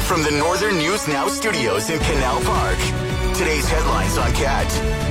From the Northern News Now studios in Canal Park, today's headlines on CAT.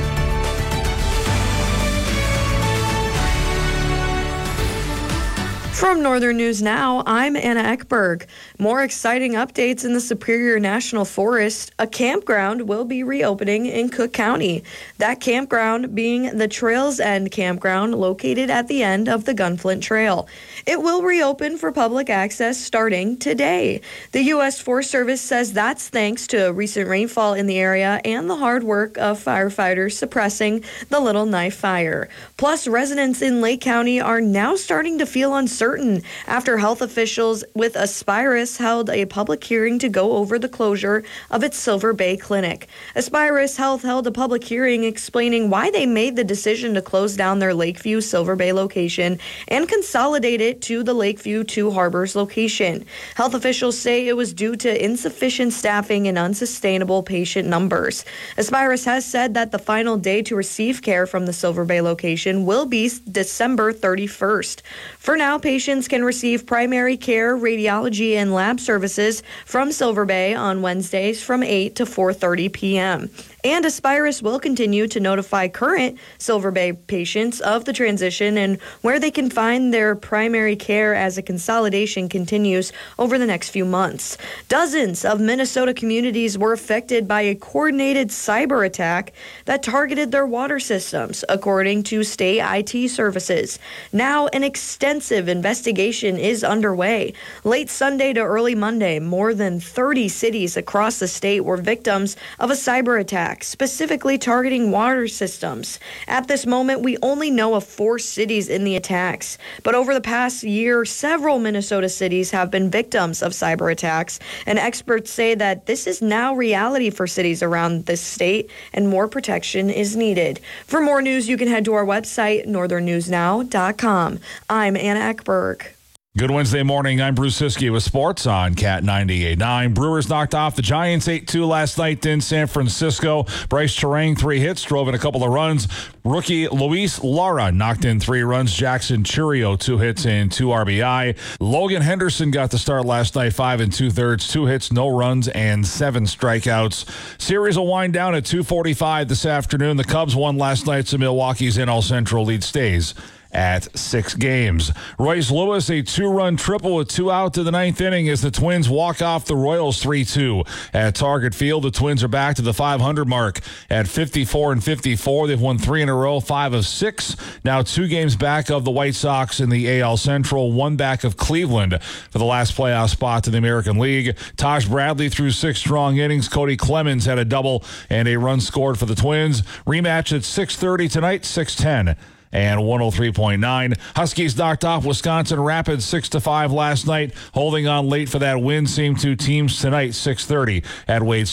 From Northern News Now, I'm Anna Ekberg. More exciting updates in the Superior National Forest. A campground will be reopening in Cook County. That campground being the Trails End Campground located at the end of the Gunflint Trail. It will reopen for public access starting today. The U.S. Forest Service says that's thanks to recent rainfall in the area and the hard work of firefighters suppressing the Little Knife Fire. Plus, residents in Lake County are now starting to feel uncertain after health officials with Aspirus held a public hearing to go over the closure of its Silver Bay clinic. Aspirus Health held a public hearing explaining why they made the decision to close down their Lakeview Silver Bay location and consolidate it to the Lakeview Two Harbors location. Health officials say it was due to insufficient staffing and unsustainable patient numbers. Aspirus has said that the final day to receive care from the Silver Bay location will be December 31st. For now, patients can receive primary care, radiology, and lab services from Silver Bay on Wednesdays from 8 to 4:30 p.m. And Aspirus will continue to notify current Silver Bay patients of the transition and where they can find their primary care as a consolidation continues over the next few months. Dozens of Minnesota communities were affected by a coordinated cyber attack that targeted their water systems, according to state IT services. Now, an extensive investigation is underway. Late Sunday to early Monday, more than 30 cities across the state were victims of a cyber attack, specifically targeting water systems. At this moment, we only know of 4 cities in the attacks. But over the past year, several Minnesota cities have been victims of cyber attacks, and experts say that this is now reality for cities around this state, and more protection is needed. For more news, you can head to our website, northernnewsnow.com. I'm Anna Ekberg. Good Wednesday morning. I'm Bruce Siskey with sports on Cat 98.9. Brewers knocked off the Giants 8-2 last night in San Francisco. Bryce Terang, 3 hits, drove in a couple of runs. Rookie Luis Lara knocked in 3 runs. Jackson Churio, 2 hits and 2 RBI. Logan Henderson got the start last night, 5 2/3, 2 hits, no runs, and 7 strikeouts. Series will wind down at 2:45 this afternoon. The Cubs won last night, so Milwaukee's NL Central lead stays at 6 games. Royce Lewis, a 2-run triple with 2 out to the 9th inning as the Twins walk off the Royals 3-2. At Target Field, the Twins are back to the 500 mark at 54-54. They've won 3 in a row, 5 of 6. Now 2 games back of the White Sox in the AL Central, 1 back of Cleveland for the last playoff spot to the American League. Taj Bradley threw 6 strong innings. Cody Clemens had a double and a run scored for the Twins. Rematch at 6:30 tonight, 6:10. And 103.9. Huskies knocked off Wisconsin Rapids 6-5 last night, holding on late for that win. Same 2 teams tonight, 6:30 at Wade